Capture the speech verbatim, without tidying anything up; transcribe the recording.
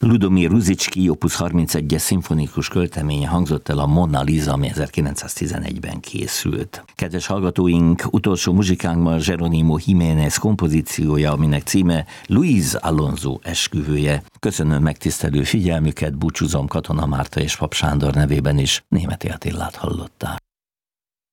Ludomir Ruzicski opus harmincegyes szimfonikus költeménye hangzott el, a Mona Lisa, ami ezerkilencszáztizenegyben készült. Kedves hallgatóink, utolsó muzsikánkban Jerónimo Jiménez kompozíciója, aminek címe Luis Alonso esküvője. Köszönöm megtisztelő figyelmüket, búcsúzom Katona Márta és Pap Sándor nevében is. Németi Attillát hallották.